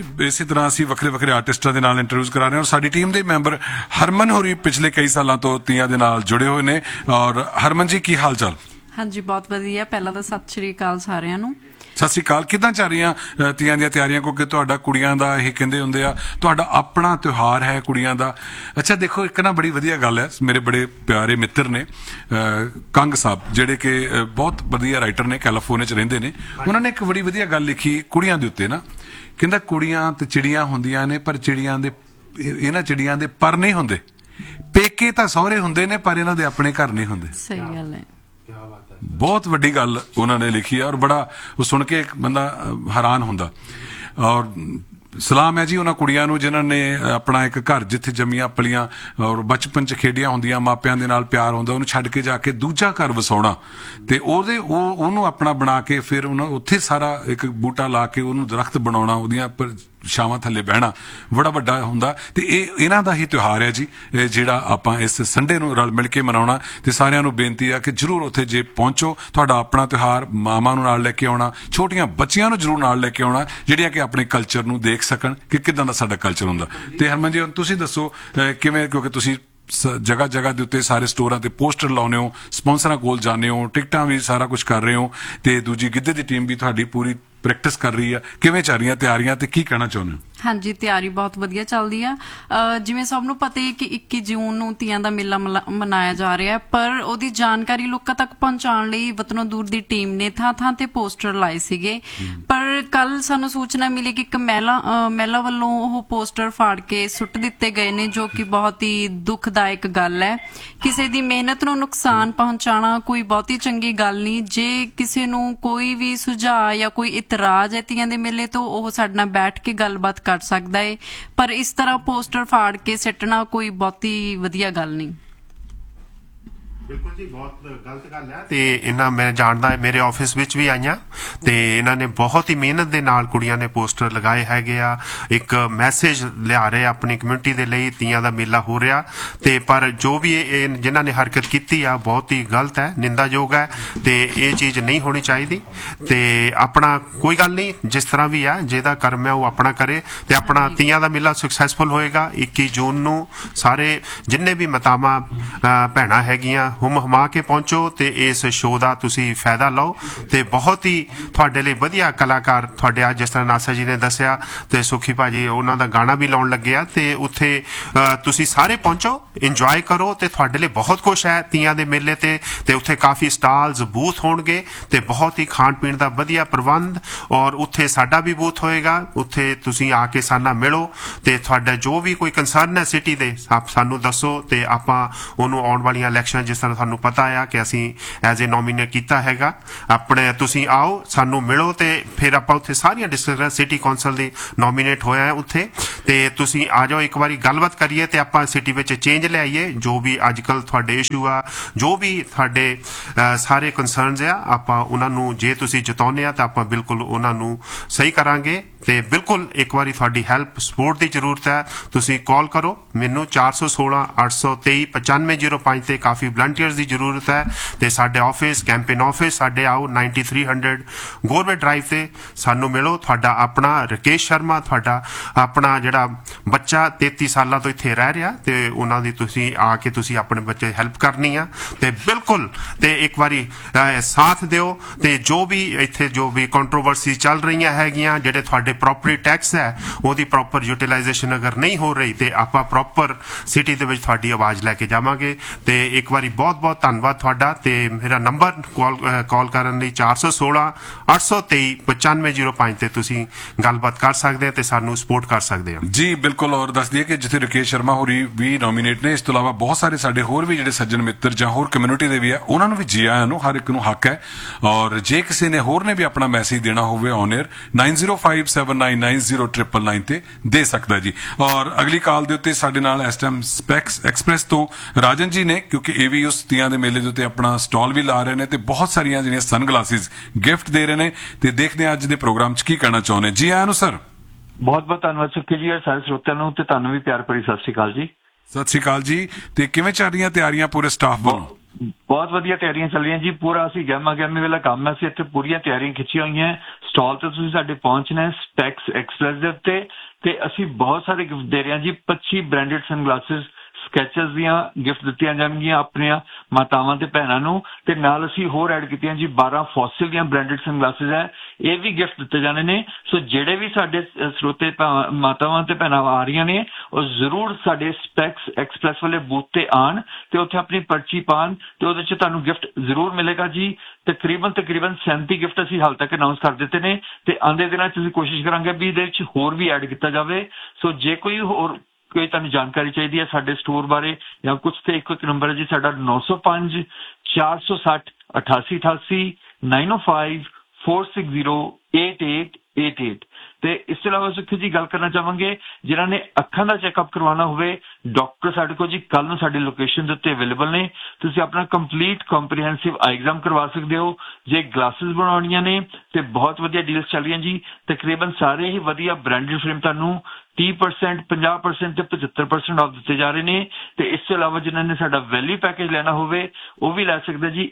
इसी तरह असीं वक्रे वक्रे आर्टिस्टां दे नाल इंटरव्यूज़ करा रहे हैं और साडी टीम दे मैंबर हरमन होरी पिछले कई सालों तो तीयां दे नाल जुड़े हुए ने। और हरमन जी की हाल चाल? हाँ जी बहुत वधिया। पहला तो सत श्री अकाल सारिਆਂ ਨੂੰ। सत श्री अकाल। किदां ਚੱਲ रਹੀਆਂ ਤੀਆਂ ਦੀਆਂ ਤਿਆਰੀਆਂ? ਕਿਉਂਕਿ ਤੁਹਾਡਾ ਕੁੜੀਆਂ ਦਾ ਇਹ ਕਹਿੰਦੇ ਹੁੰਦੇ ਆ ਤੁਹਾਡਾ ਆਪਣਾ ਤਿਉਹਾਰ ਹੈ ਕੁੜੀਆਂ ਦਾ। ਅੱਛਾ ਦੇਖੋ ਇੱਕ ਨਾ ਬੜੀ ਵਧੀਆ ਗੱਲ ਹੈ, ਮੇਰੇ ਬੜੇ ਪਿਆਰੇ ਮਿੱਤਰ ਨੇ ਕੰਗ ਸਾਹਿਬ ਜਿਹੜੇ ਕਿ ਬਹੁਤ ਵਧੀਆ ਰਾਈਟਰ ਨੇ, ਕੈਲੀਫੋਰਨੀਆ 'ਚ ਰਹਿੰਦੇ ਨੇ। ਉਹਨਾਂ ਨੇ ਇੱਕ ਬੜੀ ਵਧੀਆ ਗੱਲ ਲਿਖੀ ਕੁੜੀਆਂ ਦੇ ਉੱਤੇ ਨਾ, ਕਹਿੰਦਾ ਕੁੜੀਆਂ ਤੇ ਚਿੜੀਆਂ ਹੁੰਦੀਆਂ ਨੇ ਪਰ ਚਿੜੀਆਂ ਦੇ ਇਹਨਾਂ ਚਿੜੀਆਂ ਦੇ ਪਰ ਨਹੀਂ ਹੁੰਦੇ। ਪੇਕੇ ਤਾਂ ਸਹੁਰੇ ਹੁੰਦੇ ਨੇ ਪਰ ਇਹਨਾਂ ਦੇ ਆਪਣੇ ਘਰ ਨਹੀਂ ਹੁੰਦੇ। ਸਹੀ ਗੱਲ ਹੈ। बहुत वड्डी गल उन्होंने लिखी है और बड़ा वो सुन के एक बंदा हैरान होंदा। और सलाम है जी उन्होंने कुड़ियां नूं जिन्हां ने अपना एक घर जिथे जम्मियां पलियां और बचपन च खेडियां होंदियां, मापियां दे नाल प्यार होंदा, उन्हें छड्ड के जाके दूजा घर वसाउणा ते ओहनूं अपना बना के फिर उत्थे सारा एक बूटा ला के ओहनूं दरख्त बनाउणा, ओहदियां पर छावां थल्ले बहना बड़ा वड्डा हुंदा। ते इन्हां दा ही त्योहार है जी जिहड़ा आपां इस संडे नूं रल मिल के मनाउणा। ते सारिआं नूं बेनती है कि जरूर उत्थे जे पहुंचो, तुहाडा अपना त्योहार मावां नूं नाल लैके आउणा, छोटियां बच्चियां नूं जरूर नाल लैके आउणा ਜਿਹੜੀਆਂ कि अपने कल्चर नूं देख सकण कि किदां दा साडा कल्चर हुंदा। ते हरमन जी तुसीं दस्सो किवें, क्योंकि तुसीं जगह जगह के उत्ते सारे स्टोरां ते पोस्टर लाउने हो, स्पॉन्सरां कोल जाने हो, टिकटां भी सारा कुछ कर रहे हो, ते दूजी गिद्धे दी टीम भी तुहाडी पूरी प्रैक्टिस कर रही है। किवें ਚੱਲ ਰਹੀਆਂ ਤਿਆਰੀਆਂ ਤੇ ਕੀ ਕਹਿਣਾ ਚਾਹੁੰਦੇ ਹੋ? हाँ जी ਤਿਆਰੀ ਬਹੁਤ ਵਧੀਆ ਚੱਲਦੀ ਆ। ਜਿਵੇਂ ਸਭ ਨੂੰ ਪਤਾ ਹੈ ਕਿ 21 ਜੂਨ ਨੂੰ ਤੀਆਂ ਦਾ ਮੇਲਾ ਮਨਾਇਆ ਜਾ ਰਿਹਾ ਹੈ, ਪਰ ਉਹਦੀ ਜਾਣਕਾਰੀ ਲੋਕਾਂ ਤੱਕ ਪਹੁੰਚਾਉਣ ਲਈ ਵਤਨੋਂ ਦੂਰ ਦੀ ਟੀਮ ਨੇ ਥਾਂ ਥਾਂ ਤੇ ਪੋਸਟਰ ਲਾਏ ਸੀਗੇ। ਪਰ ਕੱਲ ਸਾਨੂੰ ਸੂਚਨਾ ਮਿਲੀ ਕਿ ਇੱਕ ਮਹਿਲਾ ਵੱਲੋਂ ਉਹ ਪੋਸਟਰ ਫਾੜ ਕੇ ਸੁੱਟ ਦਿੱਤੇ ਗਏ ਨੇ, ਜੋ ਕਿ ਬਹੁਤ ਹੀ ਦੁਖਦਾਇਕ ਗੱਲ ਹੈ। ਕਿਸੇ ਦੀ ਮਿਹਨਤ ਨੂੰ ਨੁਕਸਾਨ ਪਹੁੰਚਾਉਣਾ ਕੋਈ ਬਹੁਤੀ ਚੰਗੀ ਗੱਲ ਨਹੀਂ। ਜੇ ਕਿਸੇ ਨੂੰ ਕੋਈ ਵੀ ਸੁਝਾਅ ਜਾਂ ਕੋਈ ਇਤਰਾਜ਼ ਹੈ ਤੀਆਂ ਦੇ ਮੇਲੇ ਤੋਂ, ਉਹ ਸਾਡੇ ਨਾਲ ਬੈਠ ਕੇ ਗੱਲਬਾਤ ਕਰ ਸਕਦਾ ਹੈ, ਪਰ ਇਸ ਤਰ੍ਹਾਂ ਪੋਸਟਰ ਫਾੜ ਕੇ ਸਿੱਟਣਾ ਕੋਈ ਬਹੁਤੀ ਵਧੀਆ ਗੱਲ ਨਹੀਂ। बिल्कुल जी बहुत गलत गल है। ते इन्हां मैं जानदा मेरे ऑफिस विच भी आईयां ते इन्हां ने बहुत ही मेहनत दे नाल कुड़ियां ने पोस्टर लगाए हैगे आ, एक मैसेज लिया रहे अपनी कम्यूनिटी दे लई तीयां दा मेला हो रहा। ते पर जो भी जिन्हां ने हरकत कीती आ बहुत ही गलत है, निंदायोग है ते ये चीज़ नहीं होनी चाहिए। ते अपना कोई गल नहीं, जिस तरह भी है जिहदा कर्म है वो अपना करे ते अपना तीयां दा मेला सक्सैसफुल होएगा। 21 जून नूं सारे जिन्ने भी मातावां भैणां हैगियां हुम हमा के पहुंचो ते इस शो का तुसी फायदा लो। ते बहुत ही तुहाडे लई वधिया कलाकार तुहाडे अज जिस तरह नासा जी ने दस्सिया ते सुखी भाजी उन्हां दा गाना भी लाउण लगे आ, ते उत्थे तुसी सारे पहुंचो, इंजॉय करो ते तुहाडे लई बहुत कुछ है तीयां दे मेले ते उत्थे काफ़ी स्टाल्स बूथ होणगे ते बहुत ही खाण पीण दा वधिया प्रबंध, और उत्थे साडा भी बूथ होएगा। उत्थे तुसी आके साना मिलो ते तुहाडा जो भी कोई कंसर्न है सिटी दे सानू दसो ते आपां ओनू आउण वालीआं इलैक्शन जिस तरह सानू पता है कि असीं एज ए नॉमिनेट कीता हैगा, अपने तुसीं आओ सानू मिलो ते फिर आपां उत्थे सारियां डिस्ट्रिक्ट सिटी कौंसल दी नॉमिनेट होया है उत्थे, ते तुसीं आ जाओ एक बारी गलबात करिए ते आपां सिटी विच चेंज लिआइए। जो भी अजकल तुहाडे इशू आ, जो भी तुहाडे सारे कंसर्नस आ, आपां उन्हां नू जे तुसीं जताउने आ तां आपां बिल्कुल उन्हां नू सही करांगे। ते बिल्कुल एक बारी तुहाडी हेल्प सपोर्ट की जरूरत है, तुसीं कॉल करो मैनू 416 823 9505 ते काफ़ी वलंटियर्स की जरूरत है। ते साडे ऑफिस कैंपेन ऑफिस साडे आओ 9300 गवर्नमेंट ड्राइव ते सानू मिलो। तुहाडा अपना राकेश शर्मा तुहाडा अपना जिहड़ा बच्चा 33 साल तो इत्थे रह रहा ते उन्हां दी तुसीं आके तुसीं अपने बच्चे हेल्प करनी आ ते बिल्कुल ते एक बारी साथ दिओ। ते जो भी इत्थे जो भी कंट्रोवर्सी चल रही हैगियां जिहड़े तुहाडे प्रॉपर्टी टैक्स है ਉਹਦੀ प्रॉपर यूटिलाइजेशन अगर नहीं हो रही तो आप प्रॉपर सिटी ਦੇ ਵਿੱਚ ਤੁਹਾਡੀ ਆਵਾਜ਼ ਲੈ ਕੇ ਜਾਵਾਂਗੇ। ਤੇ ਇੱਕ ਵਾਰੀ ਬਹੁਤ ਬਹੁਤ ਧੰਨਵਾਦ ਤੁਹਾਡਾ। ਤੇ ਮੇਰਾ ਨੰਬਰ ਕਾਲ ਕਰਨ ਲਈ 416 823 9505 ਤੇ ਤੁਸੀਂ ਗੱਲਬਾਤ ਕਰ ਸਕਦੇ ਹੋ ਤੇ ਸਾਨੂੰ ਸਪੋਰਟ ਕਰ ਸਕਦੇ ਹੋ ਜੀ। ਬਿਲਕੁਲ। ਔਰ ਦੱਸ ਦਈਏ ਕਿ ਜਿੱਥੇ ਰਕੇਸ਼ ਸ਼ਰਮਾ ਹੋਰੀ ਵੀ ਨੋਮੀਨੇਟ ਨੇ, ਇਸ ਤੋਂ ਇਲਾਵਾ ਬਹੁਤ ਸਾਰੇ ਸਾਡੇ ਹੋਰ ਵੀ ਜਿਹੜੇ ਸੱਜਣ ਮਿੱਤਰ ਜਾਂ ਹੋਰ ਕਮਿਊਨਿਟੀ ਦੇ ਵੀ ਆ, ਉਹਨਾਂ ਨੂੰ ਵੀ ਜੀ ਆਇਆਂ ਨੂੰ, ਹਰ ਇੱਕ ਨੂੰ ਹੱਕ ਹੈ। ਔਰ ਜੇ ਕਿਸੇ ਨੇ ਹੋਰ ਨੇ ਵੀ ਆਪਣਾ ਮੈਸੇਜ ਦੇਣਾ ਹੋਵੇ ਔਨ 에ਅਰ 9057990999 ਤੇ ਦੇ ਸਕਦਾ ਜੀ। ਔਰ ਅਗਲੀ ਕਾਲ ਦੇ ਉੱਤੇ ਸਾਡੇ ਨਾਲ ਇਸ ਟਾਈਮ ਸਪੈਕਸ ਐਕਸਪ੍ਰੈਸ ਤੋਂ ਰਾਜਨ ਜੀ ਨੇ, ਕਿਉਂਕਿ ਇਹ ਵੀ ਉਸ ਤੀਆਂ ਦੇ ਮੇਲੇ ਦੇ ਉੱਤੇ ਆਪਣਾ ਸਟਾਲ ਵੀ ਲਾ ਰਹੇ ਨੇ ਤੇ ਬਹੁਤ ਸਾਰੀਆਂ ਜਿਹੜੀਆਂ ਸਨ ਗਲਾਸਿਸ ਗਿਫਟ ਦੇ ਰਹੇ ਨੇ। ਤੇ ਦੇਖਦੇ ਹਾਂ ਅੱਜ ਦੇ ਪ੍ਰੋਗਰਾਮ 'ਚ ਕੀ ਕਹਿਣਾ ਚਾਹੁੰਦੇ। ਜੀ ਆਇਆਂ ਨੂੰ ਸਰ। ਬਹੁਤ ਬਹੁਤ ਧੰਨਵਾਦ ਸੁਖੀ ਜੀ, ਸਾਰੇ ਸਰੋਤਿਆਂ ਨੂੰ ਤੇ ਤੁਹਾਨੂੰ ਵੀ ਪਿਆਰ ਭਰੀ ਸਤਿ ਸ਼੍ਰੀ ਅਕਾਲ ਜੀ। ਸਤਿ ਸ਼੍ਰੀ ਅਕਾਲ ਜੀ। ਤੇ ਕਿਵੇਂ ਚੱਲ ਰਹੀਆਂ ਤਿਆਰੀਆਂ ਪੂਰੇ ਸਟਾਫ ਵੱਲੋਂ? ਬਹੁਤ ਵਧੀਆ ਤਿਆਰੀਆਂ ਚੱਲ ਰਹੀਆਂ ਜੀ। ਪੂਰਾ ਅਸੀਂ ਗਹਿਮਾ ਗਹਿਮੀ ਵਾਲਾ ਕੰਮ ਹੈ, ਅਸੀਂ ਇੱਥੇ ਪੂਰੀਆਂ ਤਿਆਰੀਆਂ ਖਿੱਚੀਆਂ ਹੋਈਆਂ। ਸਟਾਲ ਤੇ ਤੁਸੀਂ ਸਾਡੇ ਪਹੁੰਚਣਾ ਹੈ ਸਪੈਕਸ ਐਕਸਪ੍ਰੈਸ ਦੇ ਉੱਤੇ, ਤੇ ਅਸੀਂ ਬਹੁਤ ਸਾਰੇ ਗਿਫਟ ਦੇ ਰਹੇ ਹਾਂ ਜੀ। 25 ਬ੍ਰਾਂਡਡ ਸਨਗਲਾਸਿਸ ਸਕੈਚਸ ਦੀਆਂ ਗਿਫਟ ਦਿੱਤੀਆਂ ਜਾਣਗੀਆਂ ਆਪਣੀਆਂ ਮਾਤਾਵਾਂ ਤੇ ਭੈਣਾਂ ਨੂੰ, ਤੇ ਨਾਲ ਅਸੀਂ ਹੋਰ ਐਡ ਕੀਤੀਆਂ ਜੀ 12 ਫੋਸਿਲ ਦੀਆਂ ਬ੍ਰਾਂਡਡ ਸਨਗਲਾਸਿਸ ਹੈ, ਇਹ ਵੀ ਗਿਫਟ ਦਿੱਤੇ ਜਾਣੇ ਨੇ। ਸੋ ਜਿਹੜੇ ਵੀ ਸਾਡੇ ਸਰੋਤੇ ਮਾਤਾਵਾਂ ਤੇ ਭੈਣਾਂ ਆ ਰਹੀਆਂ ਨੇ ਉਹ ਜ਼ਰੂਰ ਸਾਡੇ ਸਪੈਕਸ ਐਕਸਪ੍ਰੈਸ ਵਾਲੇ ਬੂਥ ਤੇ ਆਣ ਤੇ ਉੱਥੇ ਆਪਣੀ ਪਰਚੀ ਪਾਣ, ਤੇ ਉਹਦੇ 'ਚ ਤੁਹਾਨੂੰ ਗਿਫਟ ਜ਼ਰੂਰ ਮਿਲੇਗਾ ਜੀ। ਤਕਰੀਬਨ 37 ਗਿਫਟ ਅਸੀਂ ਹਾਲ ਤੱਕ ਅਨਾਉਂਸ ਕਰ ਦਿੱਤੇ ਨੇ, ਤੇ ਆਉਂਦੇ ਦਿਨਾਂ 'ਚ ਅਸੀਂ ਕੋਸ਼ਿਸ਼ ਕਰਾਂਗੇ ਵੀ ਇਹਦੇ ਵਿੱਚ ਹੋਰ ਵੀ ਐਡ ਕੀਤਾ ਜਾਵੇ। ਸੋ ਜੇ ਕੋਈ ਤੁਹਾਨੂੰ ਜਾਣਕਾਰੀ ਚਾਹੀਦੀ ਹੈ ਸਾਡੇ ਸਟੋਰ ਬਾਰੇ ਜਾਂ ਕੁਝ, ਤੇ ਇੱਕ ਨੰਬਰ ਹੈ ਜੀ ਸਾਡਾ 905 460 8888 905 460 8888। ਤੇ ਇਸ ਤੋਂ ਇਲਾਵਾ ਸੁਖੀ ਜੀ ਗੱਲ ਕਰਨਾ ਚਾਹਾਂਗੇ ਜਿਨ੍ਹਾਂ ਨੇ ਅੱਖਾਂ ਦਾ ਚੈੱਕਅਪ ਕਰਵਾਉਣਾ ਹੋਵੇ, ਡਾਕਟਰ ਸਾਡੇ ਕੋਲ ਜੀ ਕੱਲ ਨੂੰ ਸਾਡੀ ਲੋਕੇਸ਼ਨ ਦੇ ਉੱਤੇ ਅਵੇਲੇਬਲ ਨੇ। ਤੁਸੀਂ ਆਪਣਾ ਕੰਪਲੀਟ ਕੰਪਰੀਹੈਂਸਿਵ ਆਈ ਐਗਜ਼ਾਮ ਕਰਵਾ ਸਕਦੇ ਹੋ। ਜੇ ਗਲਾਸਿਸ ਬਣਾਉਣੀਆਂ ਨੇ ਤੇ ਬਹੁਤ ਵਧੀਆ ਡੀਲਸ ਚੱਲ ਰਹੀਆਂ ਜੀ। ਤਕਰੀਬਨ ਸਾਰੇ ਹੀ ਵਧੀਆ ਬ੍ਰਾਂਡਡ ਫਰੇਮ ਤੁਹਾਨੂੰ 30%, 50% ਤੇ 75% ਆਫ ਦਿੱਤੇ ਜਾ ਰਹੇ ਨੇ। ਤੇ ਇਸ ਤੋਂ ਇਲਾਵਾ ਜਿਨ੍ਹਾਂ ਨੇ ਸਾਡਾ ਵੈਲਿਊ ਪੈਕੇਜ ਲੈਣਾ ਹੋਵੇ ਉਹ ਵੀ ਲੈ ਸਕਦੇ ਜੀ।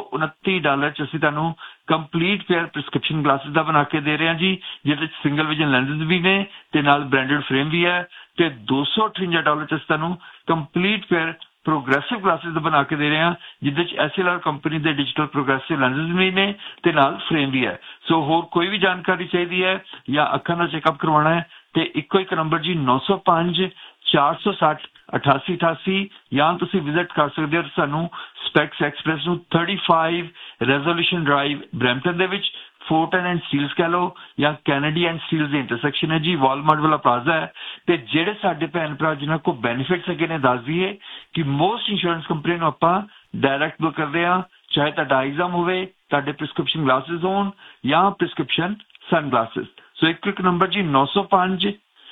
$129 ਚ ਅਸੀਂ ਤੁਹਾਨੂੰ ਕੰਪਲੀਟ ਫੇਅਰ ਪ੍ਰਿਸਕ੍ਰਿਪਸ਼ਨ ਗਲਾਸਿਸ ਦਾ ਬਣਾ ਕੇ ਦੇ ਰਹੇ ਹਾਂ ਜੀ, ਜਿਹਦੇ ਵਿੱਚ ਸਿੰਗਲ ਵਿਜ਼ਨ ਲੈਂਸਿਸ ਵੀ ਨੇ ਤੇ ਨਾਲ ਬ੍ਰਾਂਡਡ ਫਰੇਮ ਵੀ ਹੈ। ਤੇ $258 ਚ ਅਸੀਂ ਤੁਹਾਨੂੰ ਕੰਪਲੀਟ ਫੇਅਰ ਪ੍ਰੋਗਰੈਸਿਵ ਗਲਾਸਿਸ ਦਾ ਬਣਾ ਕੇ ਦੇ ਰਹੇ ਹਾਂ, ਜਿਹਦੇ ਵਿੱਚ SLR ਕੰਪਨੀ ਦੇ ਡਿਜੀਟਲ ਪ੍ਰੋਗਰੈਸਿਵ ਲੈਂਸਿਸ ਵੀ ਨੇ ਤੇ ਨਾਲ ਫਰੇਮ ਵੀ ਹੈ। ਸੋ ਹੋਰ ਕੋਈ ਵੀ ਜਾਣਕਾਰੀ ਚਾਹੀਦੀ ਹੈ ਜਾਂ ਅੱਖਾਂ ਦਾ ਚੈੱਕਅਪ ਕਰਵਾਉਣਾ ਹੈ ਤੇ ਇੱਕੋ ਇੱਕ ਨੰਬਰ ਜੀ 905 460 8888, ਜਾਂ ਤੁਸੀਂ ਵਿਜ਼ਿਟ ਕਰ ਸਕਦੇ ਹੋ ਸਾਨੂੰ ਸਪੈਕਸ ਐਕਸਪ੍ਰੈਸ ਨੂੰ 35 ਰੈਜ਼ੋਲੂਸ਼ਨ ਡਰਾਈਵ ਬਰੈਂਪਟਨ ਦੇ ਵਿੱਚ, ਫੋਰਟਨ ਐਂਡ ਸਟੀਲਸ ਕਹਿ ਲਓ ਜਾਂ Kennedy and Steeles the intersection ਹੈ ਜੀ, ਵਾਲਮਾਰਟ ਵਾਲਾ ਪਲਾਜ਼ਾ ਹੈ। ਤੇ ਜਿਹੜੇ ਸਾਡੇ ਭੈਣ ਭਰਾ ਜਿਨ੍ਹਾਂ ਕੋਲ ਬੈਨੀਫਿਟਸ ਹੈਗੇ ਨੇ ਦੱਸ ਦਈਏ ਕਿ ਮੋਸਟ ਇੰਸ਼ੋਰੈਂਸ ਕੰਪਨੀ ਨੂੰ ਆਪਾਂ ਡਾਇਰੈਕਟ ਬੁੱਕ ਕਰਦੇ ਹਾਂ, ਚਾਹੇ ਤੁਹਾਡਾ ਐਗਜ਼ਾਮ ਹੋਵੇ, ਤੁਹਾਡੇ ਪ੍ਰਿਸਕ੍ਰਿਪਸ਼ਨ ਗਲਾਸਿਸ ਹੋਣ ਜਾਂ ਪ੍ਰਿਸਕ੍ਰਿਪਸ਼ਨ ਸਨ ਗਲਾਸਿਸ। ਸੋ ਇੱਕ ਨੰਬਰ ਜੀ 905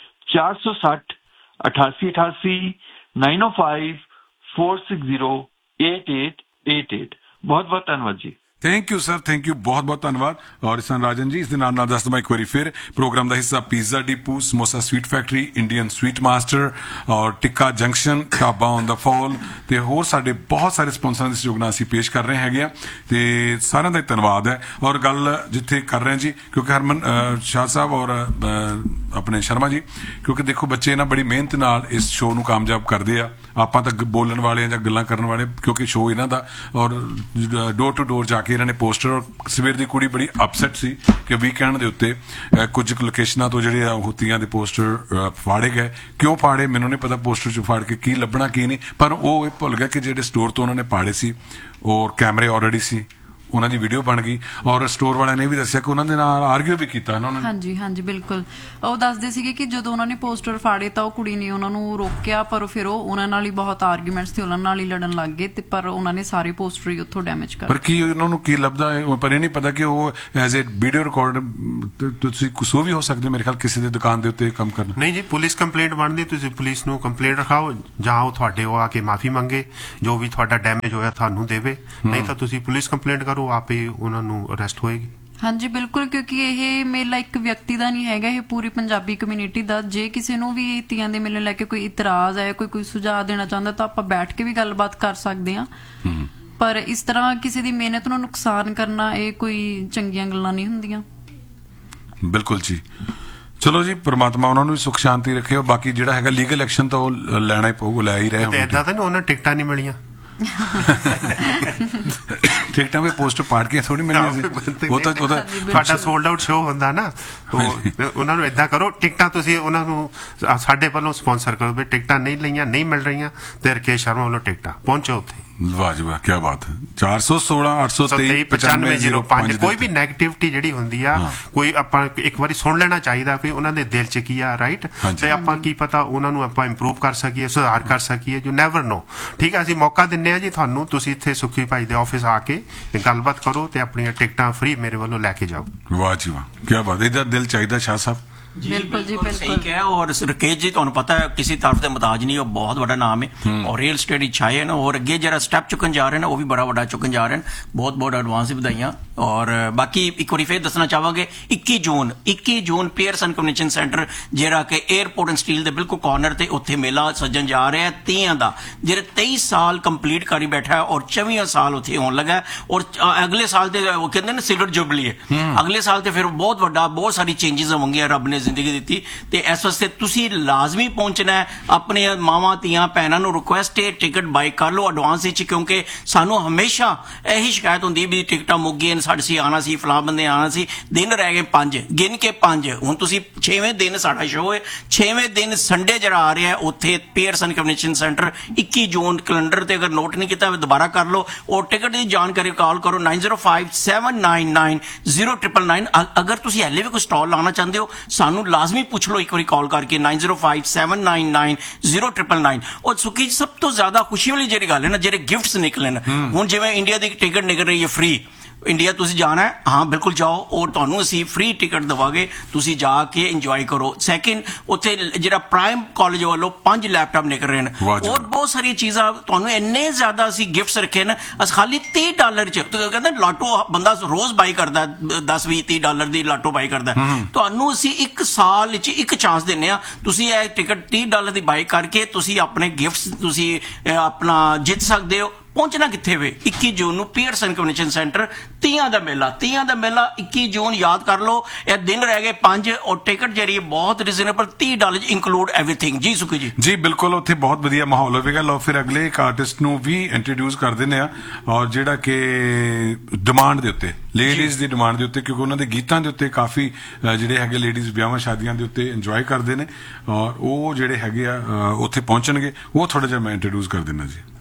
460 8888 905 460 8888। ਬਹੁਤ ਬਹੁਤ ਧੰਨਵਾਦ ਜੀ। Thank you sir, thank you, ਬਹੁਤ ਬਹੁਤ ਧੰਨਵਾਦ। ਔਰ ਇਸਨ ਰਾਜਨ ਜੀ, ਇਸ ਦੇ ਨਾਲ ਦੱਸ ਦਵਾਂ ਇੱਕ ਵਾਰੀ ਫਿਰ ਪ੍ਰੋਗਰਾਮ ਦਾ ਹਿੱਸਾ pizza depot, samosa sweet factory, Indian sweet master ਔਰ ਟਿੱਕਾ junction, dhaba on the fall ਤੇ ਹੋਰ ਸਾਡੇ ਬਹੁਤ ਸਾਰੇ ਸਪਾਂਸਰਾਂ ਦੇ ਸਹਿਯੋਗ ਨਾਲ ਅਸੀਂ ਪੇਸ਼ ਕਰ ਰਹੇ ਹੈਗੇ ਆ ਤੇ ਸਾਰਿਆਂ ਦਾ ਧੰਨਵਾਦ ਹੈ। ਔਰ ਗੱਲ ਜਿੱਥੇ ਕਰ ਰਹੇ ਹਾਂ ਜੀ, ਕਿਉਂਕਿ ਹਰਮਨ ਸ਼ਾਹ ਸਾਹਿਬ ਔਰ ਆਪਣੇ ਸ਼ਰਮਾ ਜੀ, ਕਿਉਂਕਿ ਦੇਖੋ ਬੱਚੇ ਨਾ ਬੜੀ ਮਿਹਨਤ ਨਾਲ ਇਸ ਸ਼ੋਅ ਨੂੰ ਕਾਮਯਾਬ ਕਰਦੇ ਆ। ਆਪਾਂ ਤਾਂ ਬੋਲਣ ਵਾਲੇ ਆ ਜਾਂ ਗੱਲਾਂ ਕਰਨ ਵਾਲੇ, ਕਿਉਂਕਿ ਸ਼ੋਅ ਇਹਨਾਂ ਦਾ, ਔਰ ਡੋਰ ਟੂ ਡੋਰ ਜਾ ਕੇ ਇਹਨਾਂ ਨੇ ਪੋਸਟਰ, ਔਰ ਸਵੇਰ ਦੀ ਕੁੜੀ ਬੜੀ ਅਪਸੈਟ ਸੀ ਕਿ ਵੀਕਐਂਡ ਦੇ ਉੱਤੇ ਕੁਝ ਲੋਕੇਸ਼ਨਾਂ ਤੋਂ ਜਿਹੜੇ ਹੁਤੀਆਂ ਦੇ ਪੋਸਟਰ ਫਾੜੇ ਗਏ। ਕਿਉਂ ਫਾੜੇ ਮੈਨੂੰ ਨਹੀਂ ਪਤਾ, ਪੋਸਟਰ 'ਚ ਫਾੜ ਕੇ ਕੀ ਲੱਭਣਾ ਕੀ ਨਹੀਂ, ਪਰ ਉਹ ਇਹ ਭੁੱਲ ਗਿਆ ਕਿ ਜਿਹੜੇ ਸਟੋਰ ਤੋਂ ਉਹਨਾਂ ਨੇ ਪਾੜੇ ਸੀ ਔਰ ਕੈਮਰੇ ਆਲਰੇਡੀ ਸੀ, ਉਹਨਾਂ ਦੀ ਵੀਡੀਓ ਬਣ ਗਈ। ਔਰ ਸਟੋਰ ਵਾਲਿਆਂ ਨੇ ਵੀ ਦੱਸਿਆ ਕਿ ਉਹਨਾਂ ਦੇ ਨਾਲ ਆਰਗਿਊ ਵੀ ਕੀਤਾ ਉਹਨਾਂ ਨੇ। ਹਾਂਜੀ ਹਾਂਜੀ ਬਿਲਕੁਲ, ਉਹ ਦੱਸਦੇ ਸੀਗੇ ਕਿ ਜਦੋਂ ਉਹਨਾਂ ਨੇ ਪੋਸਟਰ ਫਾੜੇ ਤਾਂ ਉਹ ਕੁੜੀ ਨੇ ਉਹਨਾਂ ਨੂੰ ਰੋਕਿਆ, ਪਰ ਫਿਰ ਉਹ ਉਹਨਾਂ ਨਾਲ ਹੀ ਬਹੁਤ ਆਰਗੂਮੈਂਟਸ ਤੇ ਉਹਨਾਂ ਨਾਲ ਹੀ ਲੜਨ ਲੱਗ ਗਏ ਤੇ ਪਰ ਉਹਨਾਂ ਨੇ ਸਾਰੇ ਪੋਸਟਰ ਹੀ ਉੱਥੋਂ ਡੈਮੇਜ ਕਰ। ਪਰ ਕੀ ਉਹਨਾਂ ਨੂੰ ਕੀ ਲੱਭਦਾ ਹੈ, ਪਰ ਇਹ ਨਹੀਂ ਪਤਾ ਕਿ ਉਹ ਐਜ਼ ਏ ਵੀਡੀਓ ਰਿਕਾਰਡ ਤੁਸੀਂ ਕੁਝ ਵੀ ਹੋ ਸਕਦੇ ਮੇਰੇ ਖਿਆਲ ਕਿਸੇ ਦੀ ਦੁਕਾਨ ਦੇ ਉੱਤੇ ਕੰਮ ਕਰਨਾ। ਨਹੀਂ ਜੀ, ਪੁਲਿਸ ਕੰਪਲੇਂਟ ਬਣਦੀ, ਤੁਸੀਂ ਪੁਲਿਸ ਨੂੰ ਕੰਪਲੇਂਟ ਰਖਾਓ ਜਾਂ ਉਹ ਤੁਹਾਡੇ ਉਹ ਆ ਕੇ ਮਾਫੀ ਮੰਗੇ, ਜੋ ਵੀ ਤੁਹਾਡਾ ਡੈਮੇਜ ਹੋਇਆ ਤੁਹਾਨੂੰ ਦੇਵੇ, ਨਹੀਂ ਤਾਂ ਤੁਸੀਂ ਪੁਲਿਸ ਕੰਪਲੇਂਟ ਕਰੋ, ਆਪੇ ਉਹਨਾਂ ਨੂੰ ਅਰੈਸਟ ਹੋਏਗੀ। ਹਾਂਜੀ ਬਿਲਕੁਲ, ਕਿਉਂਕਿ ਇਹ ਮੇਲਾ ਇੱਕ ਵਿਅਕਤੀ ਦਾ ਨਹੀਂ ਹੈਗਾ, ਇਹ ਪੂਰੀ ਪੰਜਾਬੀ ਕਮਿਊਨਿਟੀ ਦਾ। ਜੇ ਕਿਸੇ ਨੂੰ ਵੀ ਤੀਆਂ ਦੇ ਮੇਲੇ ਲੈ ਕੇ ਕੋਈ ਇਤਰਾਜ਼ ਹੈ, ਕੋਈ ਸੁਝਾਅ ਦੇਣਾ ਚਾਹੁੰਦਾ ਤਾਂ ਆਪਾਂ ਬੈਠ ਕੇ ਵੀ ਗੱਲਬਾਤ ਕਰ ਸਕਦੇ ਹਾਂ। ਪਰ ਇਸ ਤਰ੍ਹਾਂ ਕਿਸੇ ਦੀ ਮਿਹਨਤ ਨੂੰ ਨੁਕਸਾਨ ਕਰਨਾ ਇਹ ਕੋਈ ਚੰਗੀਆਂ ਗੱਲਾਂ ਨਹੀਂ ਹੁੰਦੀਆਂ। ਬਿਲਕੁਲ ਜੀ, ਚਲੋ ਜੀ, ਪ੍ਰਮਾਤਮਾ ਉਹਨਾਂ ਨੂੰ ਵੀ ਸੁਖ ਸ਼ਾਂਤੀ ਰੱਖੇ। ਬਾਕੀ ਜਿਹੜਾ ਹੈਗਾ ਲੀਗਲ ਐਕਸ਼ਨ ਤਾਂ ਉਹ ਲੈਣਾ ਹੀ ਪਊਗਾ, ਲੈ ਹੀ ਰਹੇ। ਏਦਾਂ ਤਾਂ ਉਹਨਾਂ ਟਿਕਟਾਂ ਨਹੀਂ ਮਿਲੀਆਂ, ਟਿਕਟਾਂ ਵੀ ਪੋਸਟਰ ਪਾੜ ਕੇ ਥੋੜੀ ਮਿਲਣੀ ਸੀ। ਉਹ ਤਾਂ ਤੁਹਾਡਾ ਸੋਲਡ ਆਊਟ ਸ਼ੋਅ ਹੁੰਦਾ ਨਾ, ਉਹਨਾਂ ਨੂੰ ਏਦਾਂ ਕਰੋ, ਟਿਕਟਾਂ ਤੁਸੀਂ ਉਹਨਾਂ ਨੂੰ ਸਾਡੇ ਵੱਲੋਂ ਸਪਾਂਸਰ ਕਰੋ ਵੀ ਟਿਕਟਾਂ ਨਹੀਂ ਲਈਆਂ, ਨਹੀਂ ਮਿਲ ਰਹੀਆਂ ਤੇ ਰਕੇਸ਼ ਸ਼ਰਮਾ ਵੱਲੋਂ ਟਿਕਟਾਂ ਪਹੁੰਚੋ ਉੱਥੇ। ਵਾਹ ਜੀ ਵਾਹ, ਕੀ ਬਾਤ ਹੈ। 416 823 9505। ਕੋਈ ਵੀ ਨੈਗੇਟਿਵਿਟੀ ਜਿਹੜੀ ਹੁੰਦੀ ਆ, ਕੋਈ ਆਪਾਂ ਇੱਕ ਵਾਰੀ ਸੁਣ ਲੈਣਾ ਚਾਹੀਦਾ ਕਿ ਉਹਨਾਂ ਦੇ ਦਿਲ 'ਚ ਕੀ ਆ, ਰਾਈਟ, ਤੇ ਆਪਾਂ ਕੀ ਪਤਾ ਉਹਨਾਂ ਨੂੰ ਆਪਾਂ ਇੰਪਰੂਵ ਕਰ ਸਕੀਏ, ਸੁਧਾਰ ਕਰ ਸਕੀਏ, ਯੂ ਨੈਵਰ ਨੋ। ਠੀਕ ਹੈ, ਅਸੀਂ ਮੌਕਾ ਦਿੰਨੇ ਆ ਜੀ ਤੁਹਾਨੂੰ, ਤੁਸੀਂ ਇੱਥੇ ਸੁੱਖੀ ਭਾਈ ਦੇ ਆਫਿਸ ਆ ਕੇ ਗੱਲਬਾਤ ਕਰੋ ਤੇ ਆਪਣੀਆਂ ਟਿਕਟਾਂ ਫ੍ਰੀ ਮੇਰੇ ਵੱਲੋਂ ਲੈ ਕੇ ਜਾਓ। ਵਾਹ ਜੀ ਵਾਹ, ਕੀ ਬਾਤ, ਇਹਦਾ ਦਿਲ ਚਾਹੀਦਾ ਸ਼ਾਹ ਸਾਹਿਬ। ਬਿਲਕੁਲ ਜੀ ਸਹੀ ਬਿਲकुल ਕਿਹਾ। ਔਰ ਰਕੇਸ਼ ਜੀ ਤੁਹਾਨੂੰ ਪਤਾ ਹੈ ਕਿਸੇ ਤਰਫ ਦੇ ਮੁਤਾਜ ਨਹੀਂ, ਉਹ ਬਹੁਤ ਵੱਡਾ ਨਾਮ ਹੈ ਔਰ ਰੀਅਲ ਸਟੇਟ ਵਿੱਚ ਆਏ ਨੇ ਔਰ ਅੱਗੇ ਜਿਹੜਾ ਸਟੈਪ ਚੁੱਕਣ ਜਾ ਰਹੇ ਨੇ ਉਹ ਵੀ ਬੜਾ ਵੱਡਾ ਚੁੱਕਣ ਜਾ ਰਹੇ ਨੇ। ਬਹੁਤ ਬਹੁਤ ਐਡਵਾਂਸ ਵਧਾਈਆਂ। ਔਰ ਬਾਕੀ ਇੱਕ ਵਾਰੀ ਫੇਰ ਦੱਸਣਾ ਚਾਹਾਂਗੇ 21 ਜੂਨ ਪੀਅਰਸਨ ਕਨਵੈਨਸ਼ਨ ਸੈਂਟਰ ਜਿਹੜਾ ਕਿ 에ਅਰਪੋਰਟ ਐਂਡ ਸਟੀਲ ਦੇ ਬਿਲਕੁਲ ਕਾਰਨਰ ਤੇ ਉੱਥੇ ਮੇਲਾ ਸੱਜਣ ਜਾ ਰਿਹਾ ਹੈ 30 ਦਾ, ਜਿਹੜੇ 23 ਸਾਲ ਕੰਪਲੀਟ ਕਰੀ ਬੈਠਾ ਹੈ ਔਰ 24 ਸਾਲ ਉੱਥੇ ਹੋਣ ਲੱਗਾ ਔਰ ਅਗਲੇ ਸਾਲ ਤੇ ਉਹ ਕਹਿੰਦੇ ਨੇ ਸਿਲਵਰ ਜੁਬਲੀ ਹੈ, ਅਗਲੇ ਸਾਲ ਤੇ ਫਿਰ ਬਹੁਤ ਵੱਡਾ ਬਹੁਤ ਸਾਰੀ ਚੇਂਜਸ ਹੋਣਗੀਆਂ ਰੱਬ ਨੇ ਜ਼ਿੰਦਗੀ ਦਿੱਤੀ। ਤੇ ਇਸ ਵਾਸਤੇ ਤੁਸੀਂ ਲਾਜ਼ਮੀ ਪਹੁੰਚਣਾ ਹੈ। ਆਪਣੇ ਮਾਵਾਂ ਧੀਆਂ ਭੈਣਾਂ ਨੂੰ ਰਿਕੁਐਸਟ ਹੈ ਟਿਕਟ ਬਾਈ ਕਰ ਲਓ ਐਡਵਾਂਸ ਵਿੱਚ, ਕਿਉਂਕਿ ਸਾਨੂੰ ਹਮੇਸ਼ਾ ਇਹੀ ਸ਼ਿਕਾਇਤ ਹੁੰਦੀ ਵੀ ਟਿਕਟਾਂ ਮੁੱਕ ਗਈਆਂ, ਸਾਡੇ ਸੀ ਆਣਾ ਸੀ, ਫਲਾਂ ਬੰਦੇ ਆਣਾ ਸੀ, ਦਿਨ ਰਹਿ ਗਏ 5, ਗਿਣ ਕੇ 5। ਹੁਣ ਤੁਸੀਂ 6ਵੇਂ ਦਿਨ ਸਾਡਾ ਸ਼ੋਅ ਹੈ, 6ਵੇਂ ਦਿਨ ਸੰਡੇ ਜਿਹੜਾ ਆ ਰਿਹਾ ਉੱਥੇ ਪੀਅਰਸਨ ਕਨਵੈਨਸ਼ਨ ਸੈਂਟਰ 21 ਜੂਨ ਕੈਲੰਡਰ ਤੇ ਅਗਰ ਨੋਟ ਨਹੀਂ ਕੀਤਾ ਦੁਬਾਰਾ ਕਰ ਲਓ। ਔਰ ਟਿਕਟ ਦੀ ਜਾਣਕਾਰੀ ਕਾਲ ਕਰੋ 9057990999। ਅਗਰ ਤੁਸੀਂ ਹਲੇ ਵੀ ਕੋਈ ਸਟਾਲ ਲਾਉਣਾ ਚਾਹੁੰਦੇ ਹੋ ਸਾਨੂੰ ਲਾਜ਼ਮੀ ਪੁੱਛ ਲਓ ਇੱਕ ਵਾਰੀ ਕਾਲ ਕਰਕੇ 9057990999। ਔਰ ਸੁਖੀ ਸਭ ਤੋਂ ਜ਼ਿਆਦਾ ਖੁਸ਼ੀ ਵਾਲੀ ਜਿਹੜੀ ਗੱਲ ਹੈ ਨਾ, ਜਿਹੜੇ ਗਿਫਟਸ ਨਿਕਲੇ ਨੇ, ਹੁਣ ਜਿਵੇਂ ਇੰਡੀਆ ਦੀ ਟਿਕਟ ਨਿਕਲ ਰਹੀ ਹੈ ਫ੍ਰੀ, ਇੰਡੀਆ ਤੁਸੀਂ ਜਾਣਾ ਹੈ, ਹਾਂ ਬਿਲਕੁਲ ਜਾਓ ਔਰ ਤੁਹਾਨੂੰ ਅਸੀਂ ਫ੍ਰੀ ਟਿਕਟ ਦਵਾਂਗੇ, ਤੁਸੀਂ ਜਾ ਕੇ ਇੰਜੋਏ ਕਰੋ। ਸੈਕਿੰਡ ਉੱਥੇ ਜਿਹੜਾ ਪ੍ਰਾਈਮ ਕਾਲਜ ਵੱਲੋਂ 5 ਲੈਪਟਾਪ ਨਿਕਲ ਰਹੇ ਨੇ ਔਰ ਬਹੁਤ ਸਾਰੀਆਂ ਚੀਜ਼ਾਂ ਤੁਹਾਨੂੰ ਇੰਨੇ ਜ਼ਿਆਦਾ ਅਸੀਂ ਗਿਫਟਸ ਰੱਖੇ ਨੇ। ਅਸੀਂ ਖਾਲੀ $30 ਚ ਕਹਿੰਦੇ ਲਾਟੋ ਬੰਦਾ ਰੋਜ਼ ਬਾਈ ਕਰਦਾ, 10 20 $30 ਦੀ ਲਾਟੋ ਬਾਈ ਕਰਦਾ, ਤੁਹਾਨੂੰ ਅਸੀਂ 1 ਸਾਲ ਵਿੱਚ 1 ਚਾਂਸ ਦਿੰਨੇ ਆ। ਤੁਸੀਂ ਇਹ ਟਿਕਟ $30 ਦੀ ਬਾਈ ਕਰਕੇ ਤੁਸੀਂ ਆਪਣੇ ਗਿਫਟਸ ਤੁਸੀਂ ਆਪਣਾ ਜਿੱਤ ਸਕਦੇ ਹੋ। ਪਹੁੰਚਣਾ ਕਿੱਥੇ ਵੇ? 21 ਜੂਨ ਨੂੰ ਪੀਅਰਸਨ ਕਨਵੈਨਸ਼ਨ ਸੈਂਟਰ, ਤੀਆਂ ਦਾ ਮੇਲਾ 21 ਜੂਨ ਯਾਦ ਕਰ ਲਓ। ਇਹ ਦਿਨ ਰਹਿ ਗਏ 5 ਔਰ ਟਿਕਟ ਜਿਹੜੀ ਬਹੁਤ ਰੀਜ਼ਨੇਬਲ $30 ਇਨਕਲੂਡ ਐਵਰੀਥਿੰਗ। ਜੀ ਸੁਖੀ ਜੀ। ਜੀ ਬਿਲਕੁਲ, ਉੱਥੇ ਬਹੁਤ ਵਧੀਆ ਮਾਹੌਲ ਹੋਵੇਗਾ। ਲਓ ਫਿਰ ਅਗਲੇ ਇੱਕ ਆਰਟਿਸਟ ਨੂੰ ਵੀ ਇੰਟਰੋਡਿਊਸ ਕਰ ਦਿੰਦੇ ਆ ਔਰ ਜਿਹੜਾ ਕਿ ਡਿਮਾਂਡ ਦੇ ਉੱਤੇ, ਲੇਡੀਜ਼ ਦੀ ਡਿਮਾਂਡ ਦੇ ਉੱਤੇ, ਕਿਉਂਕਿ ਉਹਨਾਂ ਦੇ ਗੀਤਾਂ ਦੇ ਉੱਤੇ ਕਾਫੀ ਜਿਹੜੇ ਹੈਗੇ ਲੇਡੀਜ਼ ਵਿਆਹਾਂ ਸ਼ਾਦੀਆਂ ਦੇ ਉੱਤੇ ਇੰਜੋਏ ਕਰਦੇ ਨੇ ਔਰ ਉਹ ਜਿਹੜੇ ਹੈਗੇ ਆ ਉੱਥੇ ਪਹੁੰਚਣਗੇ। ਉਹ ਥੋੜਾ ਜਿਹਾ ਮੈਂ ਇੰਟਰੋਡਿਊਸ ਕਰ ਦਿੰਦਾ ਜੀ।